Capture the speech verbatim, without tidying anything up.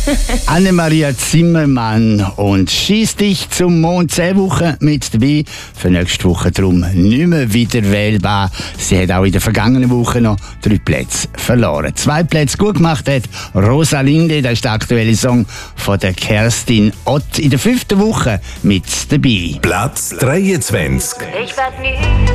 Anne-Maria Zimmermann und «Schieß dich zum Mond», zehn Wochen mit dabei. Für nächste Woche darum nicht mehr wieder wählbar. Sie hat auch in der vergangenen Woche noch drei Plätze verloren. Zwei Plätze gut gemacht hat Rosalinde, das ist der aktuelle Song von der Kerstin Ott. In der fünften Woche mit dabei. Platz dreiundzwanzig. Ich werd nie